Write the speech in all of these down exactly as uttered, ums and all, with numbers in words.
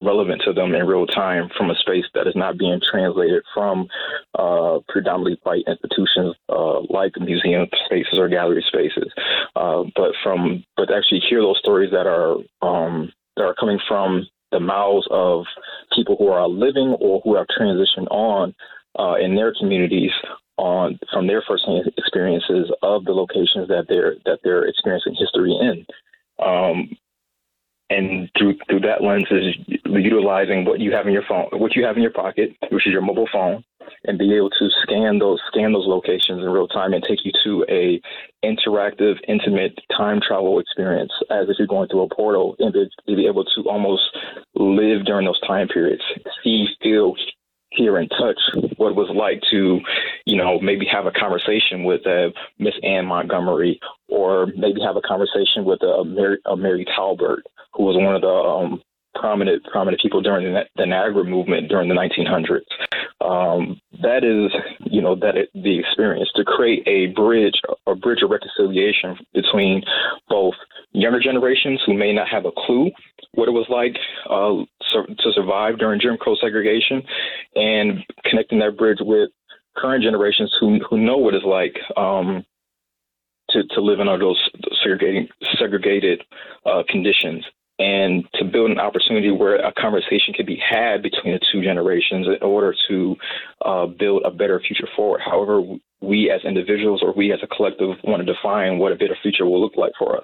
relevant to them in real time from a space that is not being translated from uh, predominantly white institutions uh, like museum spaces or gallery spaces, uh, but from but to actually hear those stories that are um, that are coming from the mouths of people who are living or who have transitioned on uh, in their communities on from their firsthand experiences of the locations that they're that they're experiencing history in. Um, And through through that lens is utilizing what you have in your phone, what you have in your pocket, which is your mobile phone, and be able to scan those scan those locations in real time and take you to a interactive, intimate time travel experience, as if you're going through a portal, and be, be able to almost live during those time periods, see, feel, hear, and touch what it was like to, you know, maybe have a conversation with uh, Miss Ann Montgomery, or maybe have a conversation with a Mary, a Mary Talbert, who was one of the um, prominent prominent people during the, the Niagara movement during the nineteen hundreds. Um, that is, you know, that it, the experience to create a bridge, a bridge of reconciliation between both younger generations who may not have a clue what it was like uh, sur- to survive during Jim Crow segregation, and connecting that bridge with current generations who who know what it's like um, to to live under those segregating segregated uh, conditions, and to build an opportunity where a conversation can be had between the two generations in order to uh, build a better future forward. However, we as individuals or we as a collective want to define what a better future will look like for us.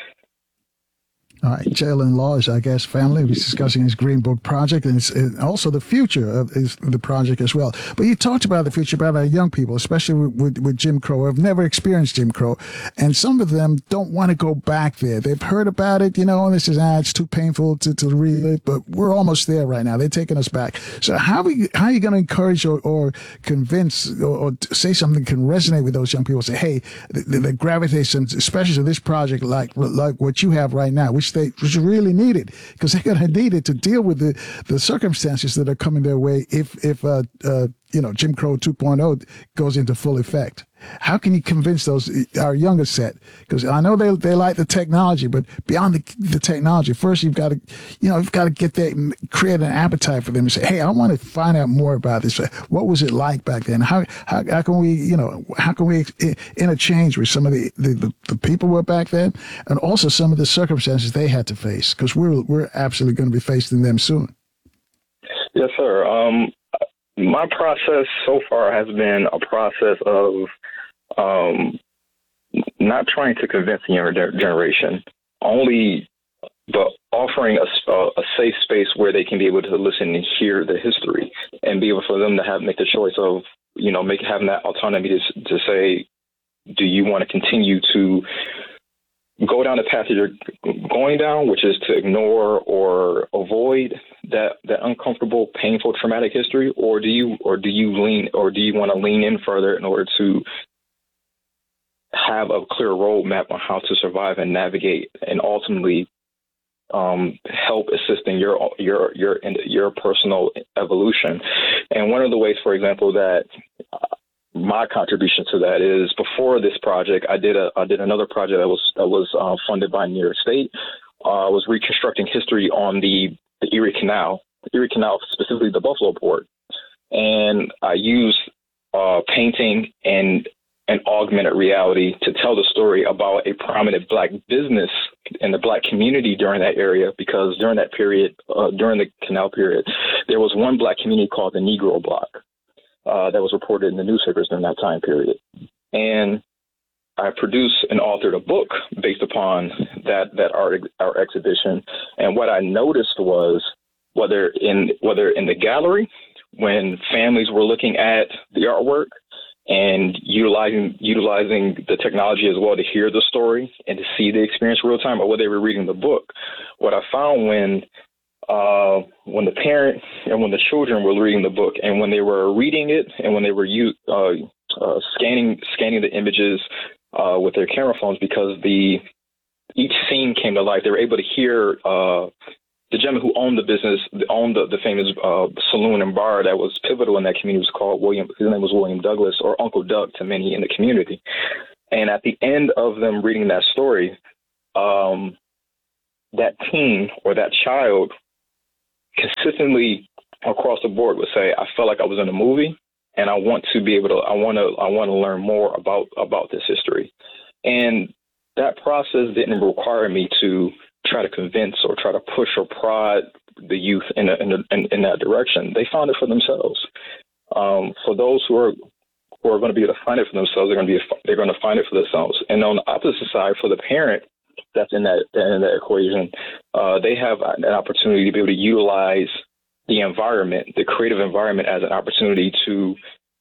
All right, Jalen Law is our guest family. He's discussing his Green Book project, and it's and also the future of his, the project as well. But you talked about the future, about our young people, especially with, with, with Jim Crow, have never experienced Jim Crow, and some of them don't want to go back there. They've heard about it, you know, and this is, ah, it's too painful to, to relive, but we're almost there right now. They're taking us back. So how are, we, how are you going to encourage or, or convince or, or say something that can resonate with those young people? Say, hey, the, the, the gravitation, especially to this project, like like what you have right now, which they which really needed, because they're going to need it to deal with the, the circumstances that are coming their way if if uh, uh, you know Jim Crow two point oh goes into full effect. How can you convince those our younger set? Because I know they they like the technology, but beyond the, the technology, first you've got to you know you've got to get that, create an appetite for them and say, hey, I want to find out more about this. What was it like back then? How how, how can we you know how can we interchange with some of the, the, the, the people who were back then, and also some of the circumstances they had to face? Because we're we're absolutely going to be facing them soon. Yes, sir. Um, my process so far has been a process of um, not trying to convince the younger generation, only but offering a, a safe space where they can be able to listen and hear the history, and be able for them to have make the choice of, you know, make having that autonomy to, to say, do you want to continue to go down the path that you're going down, which is to ignore or avoid that, that uncomfortable, painful, traumatic history, or do you or do you lean or do you want to lean in further in order to have a clear roadmap on how to survive and navigate and ultimately um, help assist in your your your your personal evolution? And one of the ways, for example, that my contribution to that is, before this project, I did a I did another project that was that was uh, funded by New York State. Uh, I was reconstructing history on the, the Erie Canal, Erie Canal, specifically the Buffalo Port, and I used uh, painting and and augmented reality to tell the story about a prominent Black business in the Black community during that area, because during that period, uh, during the canal period, there was one Black community called the Negro Block. Uh, that was reported in the newspapers during that time period. And I produced and authored a book based upon that that art our exhibition. And what I noticed was, whether in whether in the gallery, when families were looking at the artwork and utilizing utilizing the technology as well to hear the story and to see the experience real time, or whether they were reading the book, what I found when Uh, when the parent and when the children were reading the book, and when they were reading it, and when they were u- uh, uh, scanning scanning the images uh, with their camera phones, because the each scene came to life, they were able to hear uh, the gentleman who owned the business, owned the, the famous uh, saloon and bar that was pivotal in that community, was called William. His name was William Douglas, or Uncle Doug to many in the community. And at the end of them reading that story, um, that teen or that child consistently across the board would say, I felt like I was in a movie, and I want to be able to, I want to, I want to learn more about, about this history. And that process didn't require me to try to convince or try to push or prod the youth in, a, in, a, in, in that direction. They found it for themselves. Um, for those who are who are going to be able to find it for themselves, they're going to be they're going to find it for themselves. And on the opposite side, for the parent that's in that in that equation, uh, they have an opportunity to be able to utilize the environment, the creative environment, as an opportunity to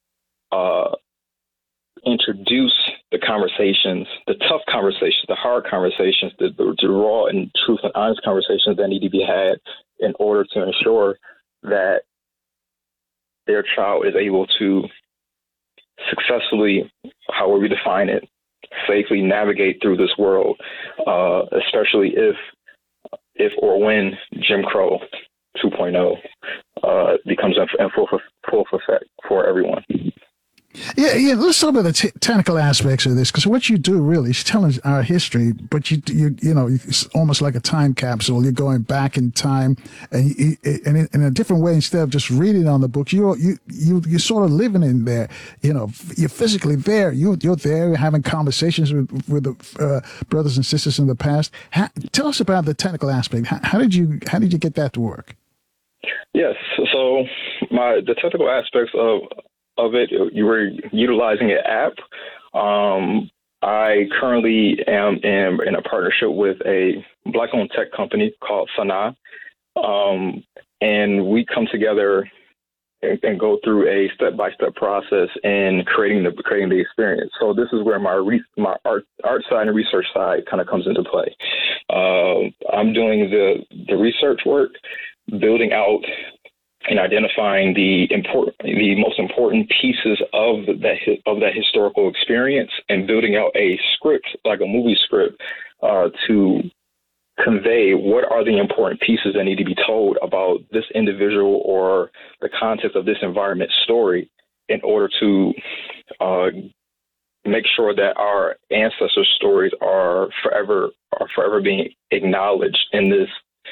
uh, introduce the conversations, the tough conversations, the hard conversations, the, the raw and truth and honest conversations that need to be had in order to ensure that their child is able to successfully, however we define it, safely navigate through this world, uh, especially if, if or when Jim Crow two point oh uh, becomes in full, full effect for everyone. Yeah, yeah. Let's talk about the t- technical aspects of this, because what you do really is telling our history, but you, you, you know, it's almost like a time capsule. You're going back in time, and you, and in, in a different way. Instead of just reading on the books, you, you, you, you're sort of living in there. You know, you're physically there. You, you're there, you're having conversations with with the uh, brothers and sisters in the past. How, tell us about the technical aspect. How, how did you, how did you get that to work? Yes. So my the technical aspects of of it, you were utilizing an app. Um, I currently am in, in a partnership with a Black-owned tech company called Sana, um, and we come together and, and go through a step-by-step process in creating the creating the experience. So this is where my re- my art art side and research side kind of comes into play. Uh, I'm doing the the research work, building out and identifying the important, the most important pieces of that of that historical experience, and building out a script, like a movie script, uh, to convey what are the important pieces that need to be told about this individual or the context of this environment story, in order to uh, make sure that our ancestors' stories are forever are forever being acknowledged in this.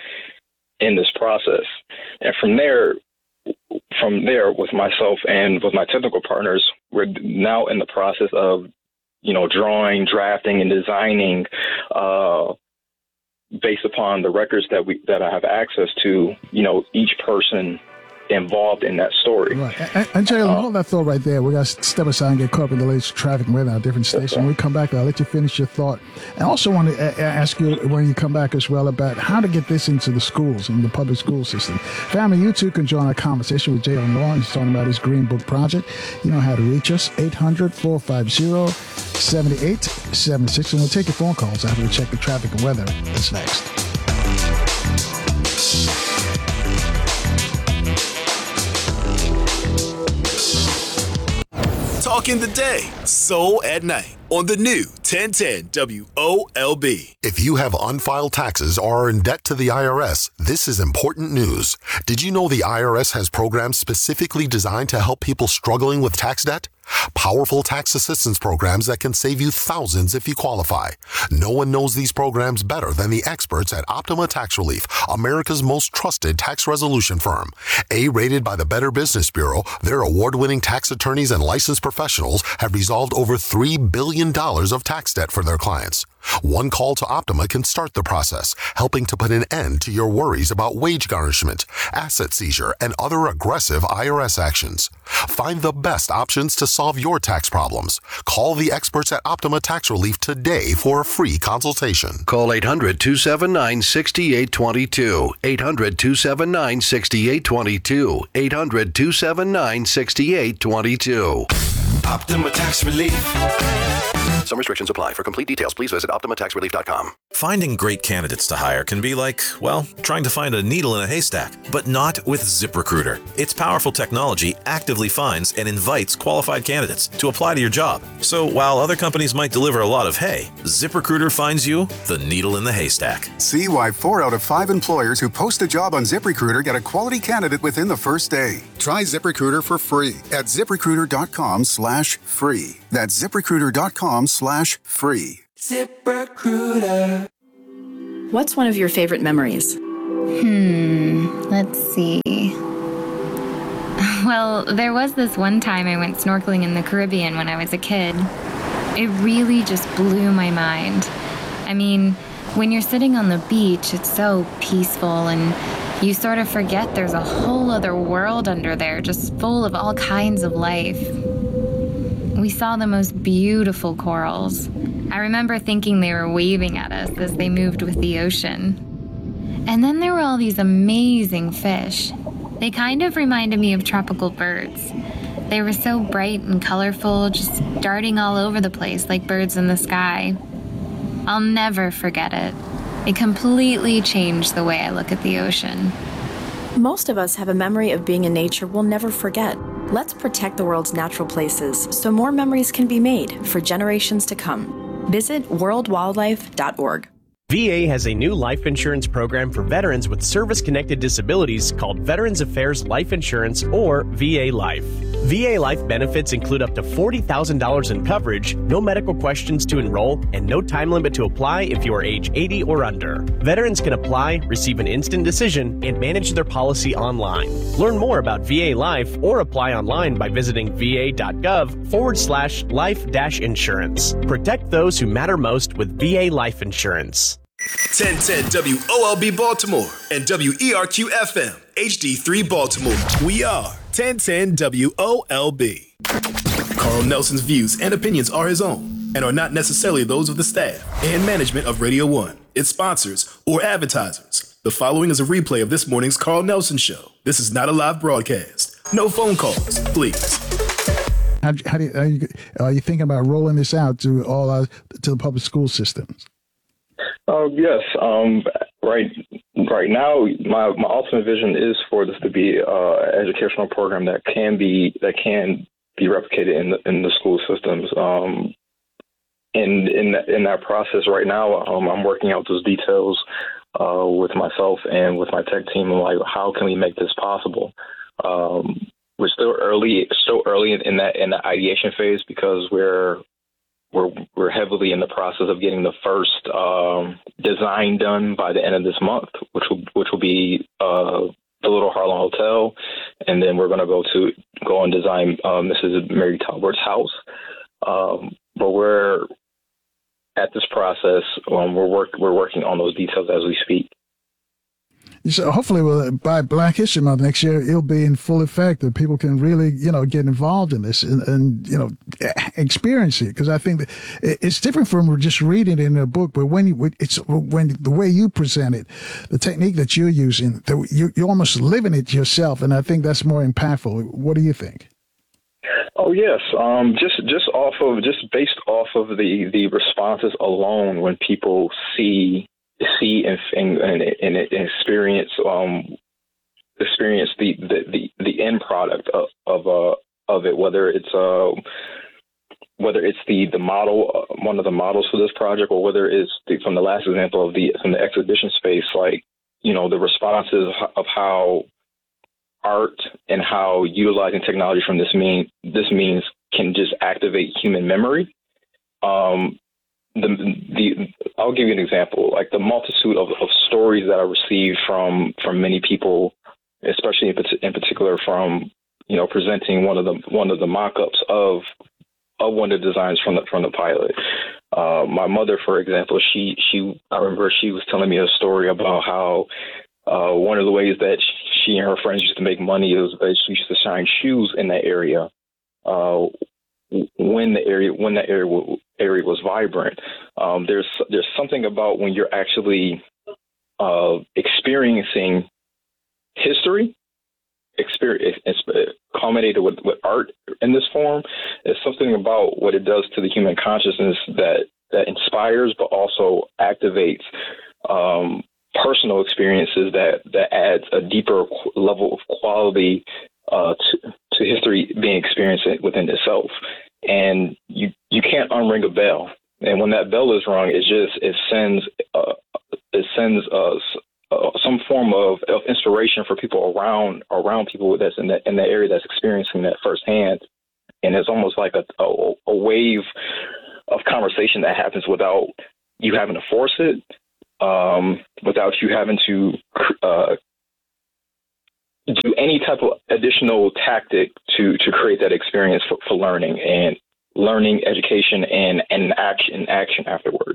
in this process. And from there, from there, with myself and with my technical partners, we're now in the process of, you know, drawing, drafting, and designing uh, based upon the records that we that I have access to, you know, each person involved in that story. Right. And, and Jalen, uh, hold that thought right there. We're going to step aside and get caught up in the latest traffic and weather on different stations. When we come back, I'll let you finish your thought. And I also want to a- ask you, when you come back as well, about how to get this into the schools, in the public school system. Family, you too can join our conversation with Jalen Law. He's talking about his Green Book Project. You know how to reach us, eight hundred, four five zero, seven eight seven six. And we'll take your phone calls after we check the traffic and weather. That's next. Talking the day, soul at night on the new ten ten W O L B. If you have unfiled taxes or are in debt to the I R S, this is important news. Did you know the I R S has programs specifically designed to help people struggling with tax debt? Powerful tax assistance programs that can save you thousands if you qualify. No one knows these programs better than the experts at Optima Tax Relief, America's most trusted tax resolution firm. A-rated by the Better Business Bureau, their award-winning tax attorneys and licensed professionals have resolved over three billion dollars of tax debt for their clients. One call to Optima can start the process, helping to put an end to your worries about wage garnishment, asset seizure, and other aggressive I R S actions. Find the best options to solve your tax problems. Call the experts at Optima Tax Relief today for a free consultation. Call eight hundred, two seven nine, six eight two two. eight hundred, two seven nine, six eight two two. eight hundred, two seven nine, six eight two two. Optima Tax Relief. Some restrictions apply. For complete details, please visit optima tax relief dot com. Finding great candidates to hire can be like, well, trying to find a needle in a haystack, but not with ZipRecruiter. Its powerful technology actively finds and invites qualified candidates to apply to your job. So while other companies might deliver a lot of hay, ZipRecruiter finds you the needle in the haystack. See why four out of five employers who post a job on ZipRecruiter get a quality candidate within the first day. Try ZipRecruiter for free at ZipRecruiter.com slash free. That's ZipRecruiter.com slash free. ZipRecruiter. What's one of your favorite memories? Hmm, let's see. Well, there was this one time I went snorkeling in the Caribbean when I was a kid. It really just blew my mind. I mean, when you're sitting on the beach, it's so peaceful and you sort of forget there's a whole other world under there just full of all kinds of life. We saw the most beautiful corals. I remember thinking they were waving at us as they moved with the ocean. And then there were all these amazing fish. They kind of reminded me of tropical birds. They were so bright and colorful, just darting all over the place like birds in the sky. I'll never forget it. It completely changed the way I look at the ocean. Most of us have a memory of being in nature we'll never forget. Let's protect the world's natural places so more memories can be made for generations to come. Visit world wildlife dot org. V A has a new life insurance program for veterans with service-connected disabilities called Veterans Affairs Life Insurance, or V A Life. V A Life benefits include up to forty thousand dollars in coverage, no medical questions to enroll, and no time limit to apply if you are age eighty or under. Veterans can apply, receive an instant decision, and manage their policy online. Learn more about V A Life or apply online by visiting va.gov forward slash life dash insurance. Protect those who matter most with V A Life Insurance. ten ten W O L B Baltimore and W E R Q F M H D three Baltimore. We are ten ten W O L B. Carl Nelson's views and opinions are his own and are not necessarily those of the staff and management of Radio One, its sponsors, or advertisers. The following is a replay of this morning's Carl Nelson Show. This is not a live broadcast. No phone calls, please. How, how do you, are, you, are you thinking about rolling this out to all our, to the public school systems? Uh, yes. Um, right. Right now, my, my ultimate vision is for this to be uh, an educational program that can be that can be replicated in the in the school systems. Um, and in in that process, right now, um, I'm working out those details uh, with myself and with my tech team. I'm like, how can we make this possible? Um, we're still early, still early in, in that in the ideation phase because we're We're we're heavily in the process of getting the first um, design done by the end of this month, which will which will be uh, the Little Harlem Hotel, and then we're going to go to go and design uh, Missus Mary Talbert's house. Um, but we're at this process. Um, we're work we're working on those details as we speak. So hopefully, well, by Black History Month next year, it'll be in full effect that people can really, you know, get involved in this and, and you know, experience it. Because I think that it's different from just reading it in a book, but when you, it's when the way you present it, the technique that you're using, that you, you're almost living it yourself, and I think that's more impactful. What do you think? Oh yes, um, just just off of just based off of the the responses alone, when people see. see and and, and experience um experience the, the, the, the end product of of, uh, of it, whether it's uh whether it's the the model uh, one of the models for this project, or whether it's the, from the last example of the from the exhibition space, like, you know, the responses of how art and how utilizing technology from this mean this means can just activate human memory. Um, The, the I'll give you an example, like the multitude of, of stories that I received from from many people, especially in, in particular from, you know, presenting one of the one of the mock-ups of of one of the designs from the from the pilot. Uh, my mother, for example, she she I remember she was telling me a story about how uh, one of the ways that she and her friends used to make money was that she used to shine shoes in that area. Uh, when the area when that area area was vibrant. Um, there's there's something about when you're actually uh, experiencing history, experience culminated with, with art in this form. There's something about what it does to the human consciousness that that inspires, but also activates um, personal experiences that that adds a deeper level of quality uh, to, to history being experienced within itself. And you you can't unring a bell, and when that bell is rung, it just it sends uh, it sends us uh, some form of, of inspiration for people around around people that's in that in that area that's experiencing that firsthand, and it's almost like a, a a wave of conversation that happens without you having to force it. um, without you having to uh, do any type of additional tactic to, to create that experience for, for learning and learning, education, and, and action, action afterwards.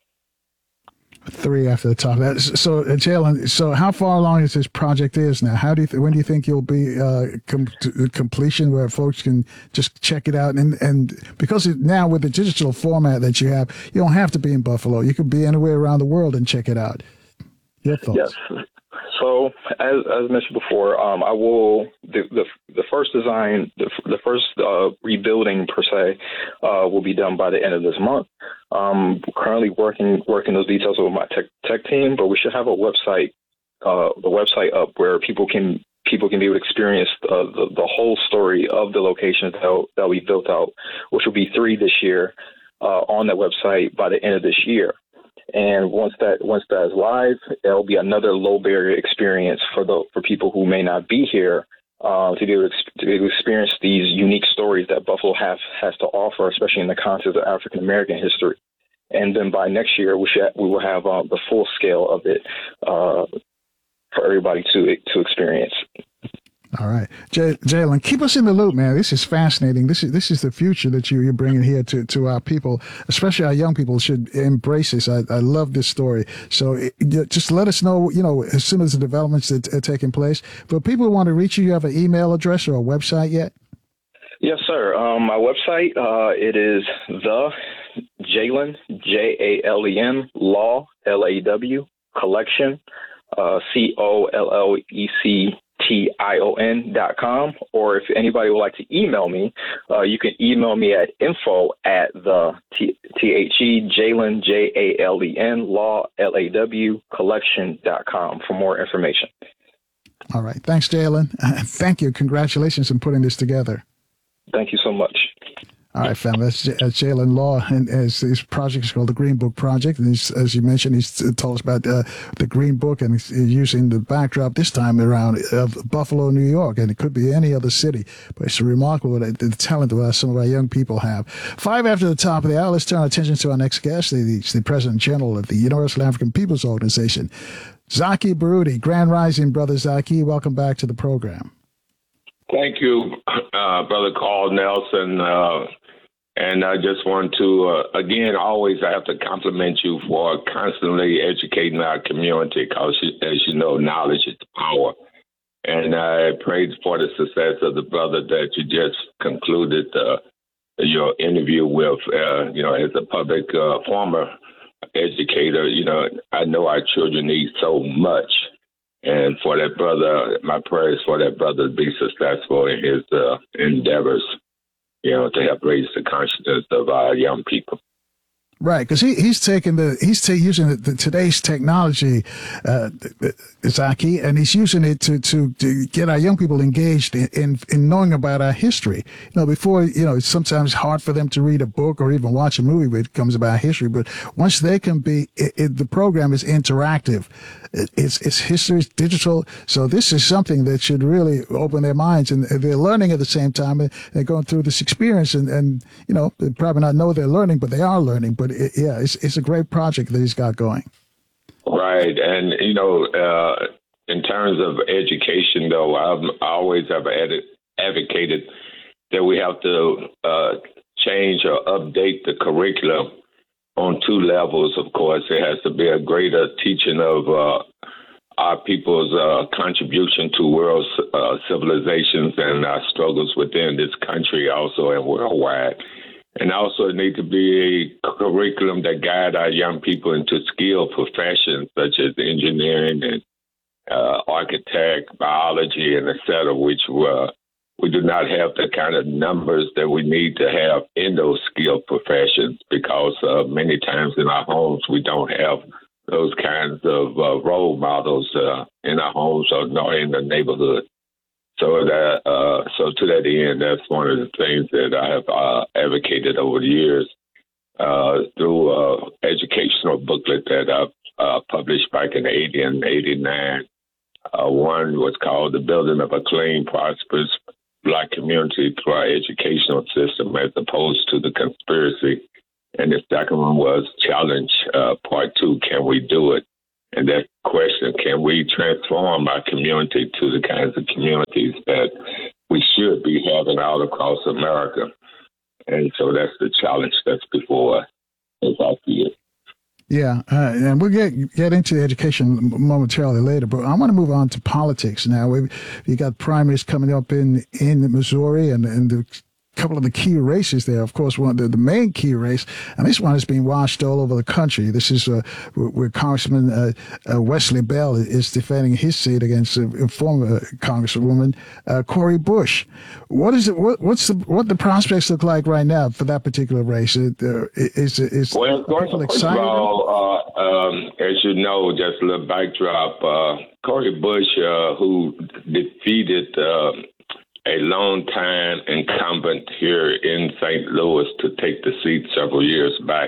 Three after the top. So, uh, Jalen, so how far along is this project is now? How do you th- when do you think you'll be uh, com- to completion where folks can just check it out? And and because it, now with the digital format that you have, you don't have to be in Buffalo. You can be anywhere around the world and check it out. Your thoughts? Yes. So, as, as mentioned before, um, I will the, the the first design, the, the first uh, rebuilding per se, uh, will be done by the end of this month. Um, currently working working those details with my tech tech team, but we should have a website, uh, the website up where people can people can be able to experience uh, the the whole story of the locations that that we built out, which will be three this year, uh, on that website by the end of this year. And once that once that is live, there'll be another low barrier experience for the for people who may not be here uh, to be able to, to be able to experience these unique stories that Buffalo have has to offer, especially in the context of African American history. And then by next year, we should we will have uh, the full scale of it uh, for everybody to to experience. All right, J- Jalen, keep us in the loop, man. This is fascinating. This is this is the future that you, you're bringing here to, to our people, especially our young people should embrace this. I, I love this story. So it, just let us know, you know, as soon as the developments that are taking place. For people who want to reach you, you have an email address or a website yet? Yes, sir. Um, my website, uh, it is the Jalen, J A L E N, Law, L A W, Collection, uh, C O L L E C T I O N dot com, or if anybody would like to email me, uh, you can email me at info at the T H E Jalen, J A L E N, Law, L A W, Collection dot com for more information. All right. Thanks, Jalen. Uh, thank you. Congratulations on putting this together. Thank you so much. All right, family. That's, J- that's Jalen Law, and as his project is called the Green Book Project. And he's, as you mentioned, he's told us about uh, the Green Book, and he's using the backdrop this time around of Buffalo, New York, and it could be any other city. But it's remarkable the, the talent that some of our young people have. Five after the top of the hour, let's turn our attention to our next guest. He's the President General of the Universal African Peoples Organization, Zaki Baruti. Grand Rising, Brother Zaki. Welcome back to the program. Thank you, uh, Brother Carl Nelson. Uh, and I just want to, uh, again, always I have to compliment you for constantly educating our community because, as you know, knowledge is power. And I praise for the success of the brother that you just concluded uh, your interview with, uh, you know, as a public uh, former educator. You know, I know our children need so much. And for that brother, my prayers for that brother to be successful in his uh, endeavors, you know, to help raise the consciousness of our young people. Right, because he, he's taking the he's ta- using the, the, today's technology, uh, Zaki, and he's using it to, to, to get our young people engaged in, in in knowing about our history. You know, before, you know, it's sometimes hard for them to read a book or even watch a movie when it comes about history. But once they can be, it, it, the program is interactive. It, it's it's history, it's digital. So this is something that should really open their minds, and they're learning at the same time. And they're going through this experience, and, and you know, they probably not know they're learning, but they are learning. But It, yeah, it's it's a great project that he's got going. Right, and you know, uh, in terms of education, though, I've, I always have ad- advocated that we have to uh, change or update the curriculum on two levels. Of course, it has to be a greater teaching of uh, our people's uh, contribution to world uh, civilizations and our struggles within this country, also and worldwide. And also it needs to be a curriculum that guide our young people into skilled professions such as engineering and uh, architect, biology, and et cetera, which uh, we do not have the kind of numbers that we need to have in those skilled professions because uh, many times in our homes we don't have those kinds of uh, role models uh, in our homes or nor in the neighborhood. So that, uh, so to that end, that's one of the things that I have uh, advocated over the years uh, through uh, educational booklet that I've uh, published back in eighty and eighty-nine. Uh, one was called The Building of a Clean, Prosperous Black Community Through Our Educational System as Opposed to the Conspiracy. And the second one was Challenge, uh, Part Two, Can We Do It? And that question, can we transform our community to the kinds of communities that we should be having all across America? And so that's the challenge that's before us, as I see it. Yeah, uh, and we'll get get into education momentarily later, but I want to move on to politics now. We've you got primaries coming up in, in Missouri, and, and the couple of the key races there. Of course, one the, the main key race, and this one has been watched all over the country. This is uh, where Congressman uh, uh, Wesley Bell is defending his seat against a, a former Congresswoman uh, Cori Bush. What is it? What, what's the what the prospects look like right now for that particular race? It, uh, is is well, people excited? First of all, uh, um, as you know, just a little backdrop. Uh, Cori Bush, uh, who defeated Uh, a long-time incumbent here in Saint Louis to take the seat several years back,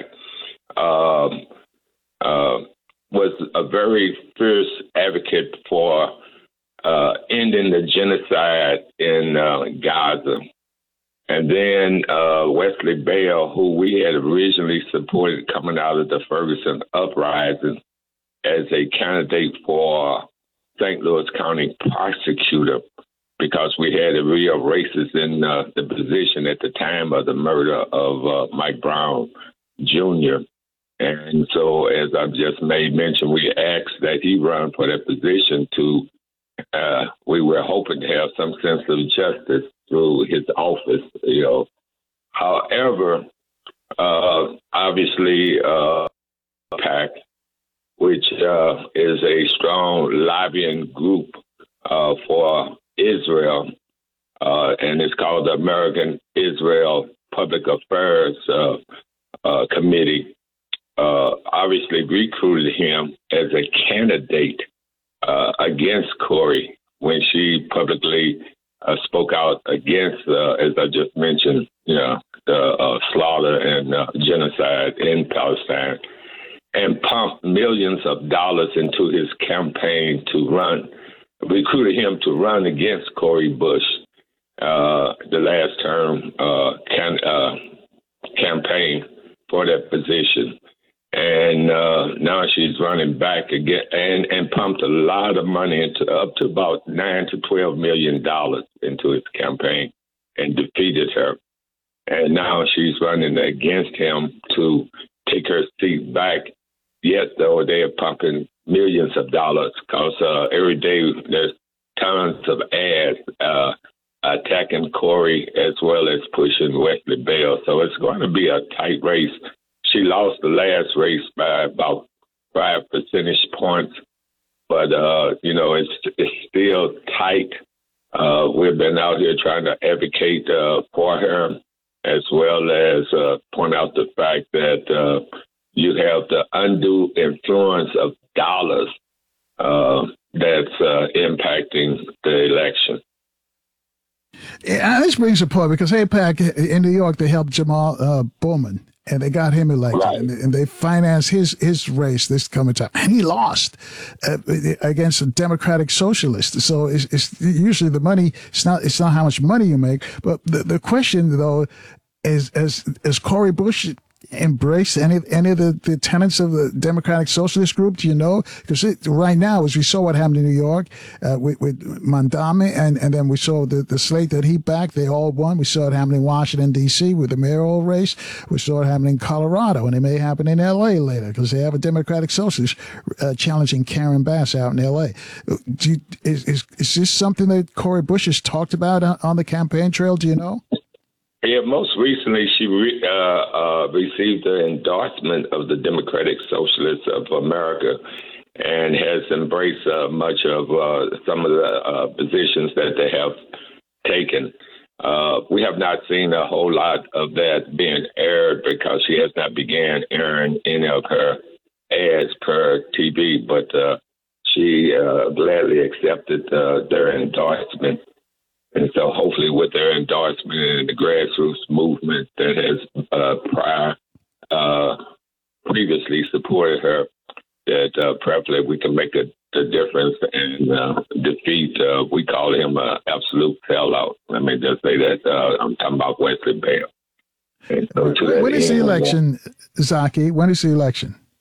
um, uh, was a very fierce advocate for uh, ending the genocide in uh, Gaza. And then uh, Wesley Bell, who we had originally supported coming out of the Ferguson uprising as a candidate for Saint Louis County prosecutor, because we had a real racist in uh, the position at the time of the murder of uh, Mike Brown Junior And so, as I've just made mention, we asked that he run for that position to, uh, we were hoping to have some sense of justice through his office, you know. However, uh, obviously, uh, PAC, which uh, is a strong lobbying group uh, for Israel, uh, and it's called the American Israel Public Affairs uh, uh, Committee, uh, obviously recruited him as a candidate uh, against Cori when she publicly uh, spoke out against, uh, as I just mentioned, you know, the uh, slaughter and uh, genocide in Palestine, and pumped millions of dollars into his campaign to run. Recruited him to run against Cori Bush, uh, the last term uh, can, uh, campaign for that position. And uh, now she's running back again and, and pumped a lot of money into up to about nine to twelve million dollars into his campaign and defeated her. And now she's running against him to take her seat back. Yet, though, they are pumping millions of dollars because uh, every day there's tons of ads uh, attacking Cori as well as pushing Wesley Bell. So it's going to be a tight race. She lost the last race by about five percentage points, but, uh, you know, it's, it's still tight. Uh, we've been out here trying to advocate uh, for her, as well as uh, point out the fact that uh, you have the undue influence of dollars uh, that's uh, impacting the election. Yeah, this brings a point because AIPAC in New York, they helped Jamal uh, Bowman, and they got him elected, right. and, and they financed his his race this coming time, and he lost uh, against a Democratic Socialist. So it's, it's usually the money. It's not it's not how much money you make, but the the question though is as as Cori Bush embrace any any of the, the tenets of the Democratic Socialist group? Do you know? Because right now, as we saw what happened in New York uh, with, with Mondame, and, and then we saw the, the slate that he backed, they all won. We saw it happen in Washington, D C with the mayoral race. We saw it happen in Colorado, and it may happen in L A later because they have a Democratic Socialist uh, challenging Karen Bass out in L A. Do you, is, is, is this something that Cori Bush has talked about on, on the campaign trail? Do you know? Yeah, most recently she re, uh, uh, received the endorsement of the Democratic Socialists of America and has embraced uh, much of uh, some of the uh, positions that they have taken. Uh, we have not seen a whole lot of that being aired because she has not began airing any of her ads per T V, but uh, she uh, gladly accepted uh, their endorsement. And so hopefully with their endorsement and the grassroots movement that has uh, prior, uh, previously supported her, that uh, probably we can make a, a difference and uh, defeat, uh, we call him an absolute sellout. Let me just say that. Uh, I'm talking about Wesley Bell. And so when is the election, Zaki? When is the election?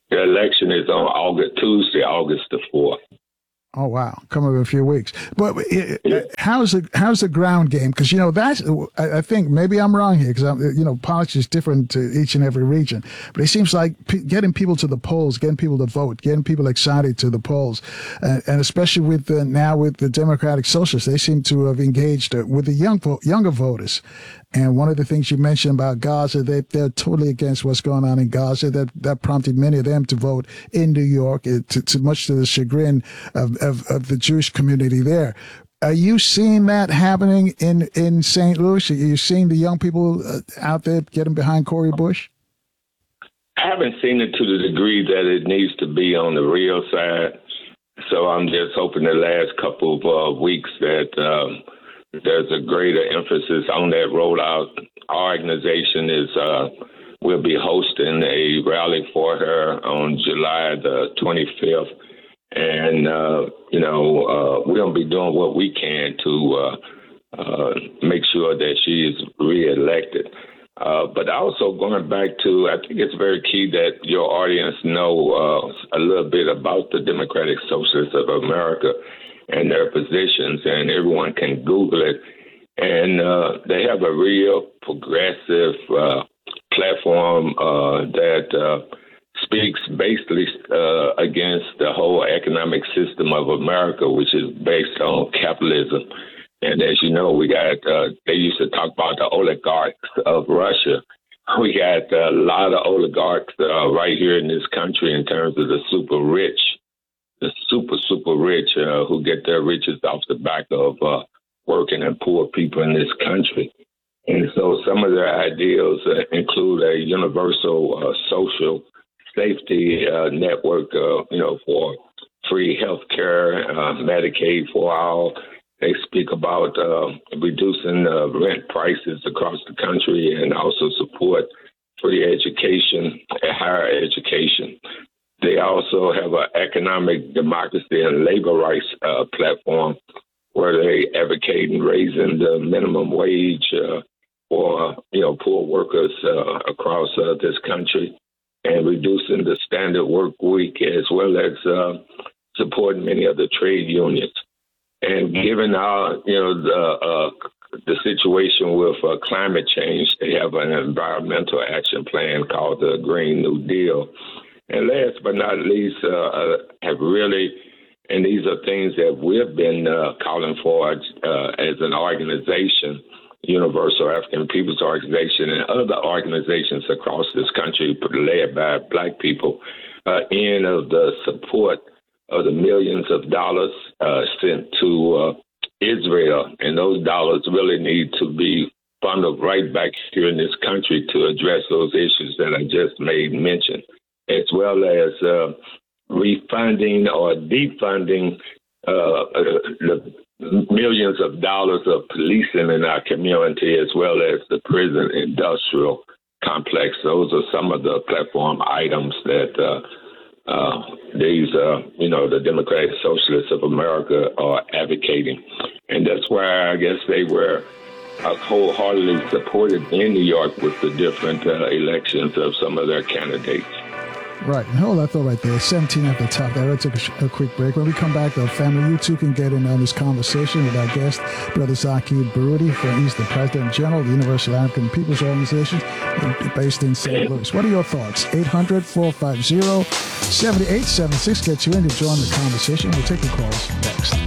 The election is on August Tuesday, August the fourth. Oh wow, coming in a few weeks. But uh, how's the how's the ground game? Because you know that's I, I think maybe I'm wrong here because I'm you know politics is different to each and every region. But it seems like p- getting people to the polls, getting people to vote, getting people excited to the polls, uh, and especially with the, now with the Democratic Socialists, they seem to have engaged uh, with the young vo- younger voters. And one of the things you mentioned about Gaza, they, they're totally against what's going on in Gaza. That that prompted many of them to vote in New York, uh, to, to much to the chagrin of, of, of the Jewish community there. Are you seeing that happening in, in Saint Louis? Are you seeing the young people uh, out there getting behind Cori Bush? I haven't seen it to the degree that it needs to be on the real side. So I'm just hoping the last couple of uh, weeks that um, there's a greater emphasis on that rollout. Our organization is uh, will be hosting a rally for her on July the twenty-fifth. And, uh, you know, uh, we're going to be doing what we can to uh, uh, make sure that she is reelected. Uh, but also going back to, I think it's very key that your audience know uh, a little bit about the Democratic Socialists of America and their positions, and everyone can Google it. And uh, they have a real progressive uh, platform uh, that uh, speaks basically uh, against the whole economic system of America, which is based on capitalism. And as you know, we got, uh, they used to talk about the oligarchs of Russia. We got a lot of oligarchs uh, right here in this country in terms of the super rich, the super, super rich uh, who get their riches off the back of uh, working and poor people in this country. And so some of their ideals uh, include a universal uh, social safety uh, network, uh, you know, for free health care, uh, Medicaid for all. They speak about uh, reducing uh, rent prices across the country and also support free education and higher education. They also have an economic democracy and labor rights uh, platform where they advocate in raising the minimum wage uh, for, you know, poor workers uh, across uh, this country, and reducing the standard work week, as well as uh, supporting many of the trade unions. And given our, you know, the uh, the situation with uh, climate change, they have an environmental action plan called the Green New Deal. And last but not least, uh, have really, and these are things that we've been uh, calling for uh, as an organization, Universal African Peoples Organization, and other organizations across this country led by Black people, uh, in of the support of the millions of dollars uh, sent to uh, Israel. And those dollars really need to be funneled right back here in this country to address those issues that I just made mention, as well as uh, refunding or defunding uh, the millions of dollars of policing in our community, as well as the prison industrial complex. Those are some of the platform items that uh, uh, these, uh, you know, the Democratic Socialists of America are advocating. And that's why I guess they were uh, wholeheartedly supported in New York with the different uh, elections of some of their candidates. Right. And hold that thought right there. seventeen at the top there. Let's take a, sh- a quick break. When we come back, though, family, you too can get in on this conversation with our guest, Brother Zaki Baruti. For he's the President General of the Universal African Peoples Organization based in Saint Louis. What are your thoughts? eight hundred, four five zero, seven eight seven six gets you in to join the conversation. We'll take your calls next.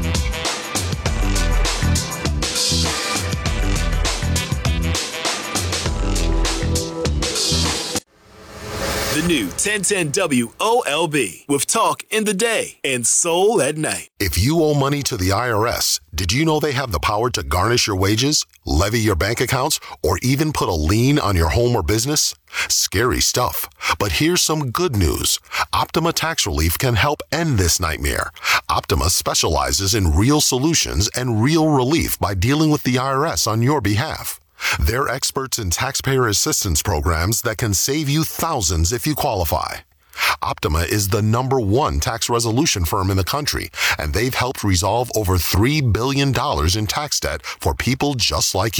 The new ten ten W O L B with talk in the day and soul at night. If you owe money to the I R S, did you know they have the power to garnish your wages, levy your bank accounts, or even put a lien on your home or business? Scary stuff. But here's some good news. Optima Tax Relief can help end this nightmare. Optima specializes in real solutions and real relief by dealing with the I R S on your behalf. They're experts in taxpayer assistance programs that can save you thousands if you qualify. Optima is the number one tax resolution firm in the country, and they've helped resolve over three billion dollars in tax debt for people just like you.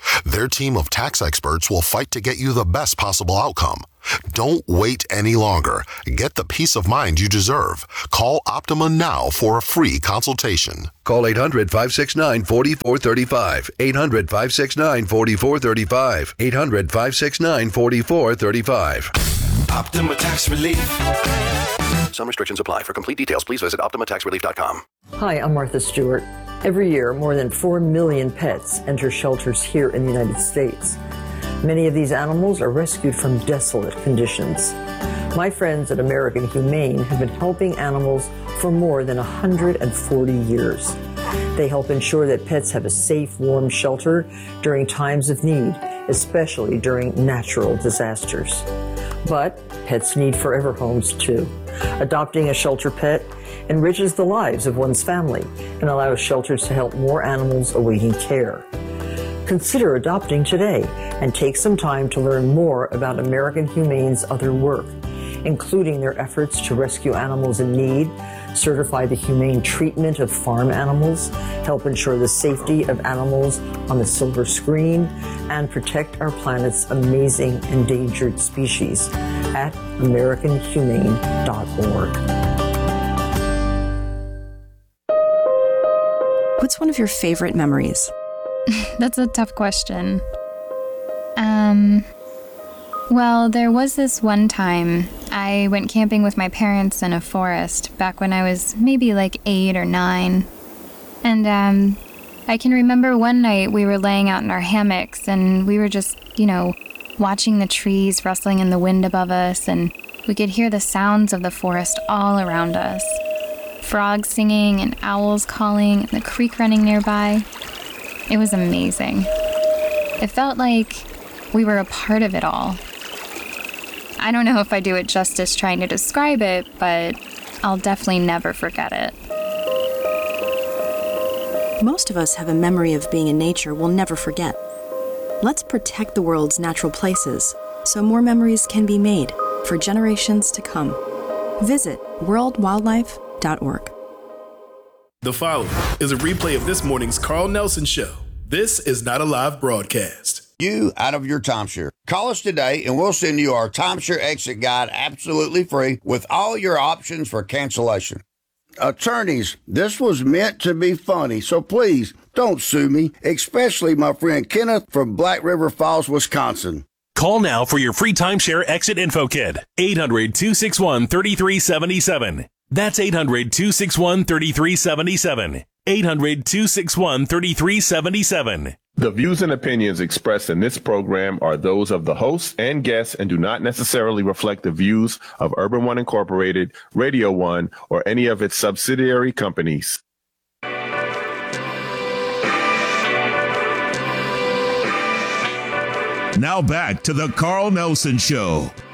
Their team of tax experts will fight to get you the best possible outcome. Don't wait any longer. Get the peace of mind you deserve. Call Optima now for a free consultation. Call eight hundred, five six nine, four four three five. eight hundred, five six nine, four four three five. eight hundred, five six nine, four four three five. Optima Tax Relief. Some restrictions apply. For complete details, please visit optima tax relief dot com. Hi, I'm Martha Stewart. Every year, more than four million pets enter shelters here in the United States. Many of these animals are rescued from desolate conditions. My friends at American Humane have been helping animals for more than one hundred forty years. They help ensure that pets have a safe, warm shelter during times of need, especially during natural disasters. But pets need forever homes too. Adopting a shelter pet enriches the lives of one's family and allows shelters to help more animals awaiting care. Consider adopting today and take some time to learn more about American Humane's other work, including their efforts to rescue animals in need, certify the humane treatment of farm animals, help ensure the safety of animals on the silver screen, and protect our planet's amazing endangered species at american humane dot org. What's one of your favorite memories? That's a tough question. Um, well, there was this one time I went camping with my parents in a forest back when I was maybe like eight or nine. And um, I can remember one night we were laying out in our hammocks and we were just, you know, watching the trees rustling in the wind above us, and we could hear the sounds of the forest all around us. Frogs singing and owls calling and the creek running nearby. It was amazing. It felt like we were a part of it all. I don't know if I do it justice trying to describe it, but I'll definitely never forget it. Most of us have a memory of being in nature we'll never forget. Let's protect the world's natural places so more memories can be made for generations to come. Visit world wildlife dot org. The following is a replay of this morning's Carl Nelson Show. This is not a live broadcast. You out of your timeshare. Call us today and we'll send you our timeshare exit guide absolutely free with all your options for cancellation. Attorneys, this was meant to be funny, so please don't sue me, especially my friend Kenneth from Black River Falls, Wisconsin. Call now for your free timeshare exit info kit. eight hundred, two six one, three three seven seven. That's eight hundred, two six one, three three seven seven. eight hundred, two six one, three three seven seven. The views and opinions expressed in this program are those of the hosts and guests and do not necessarily reflect the views of Urban One Incorporated, Radio One, or any of its subsidiary companies. Now back to the Carl Nelson Show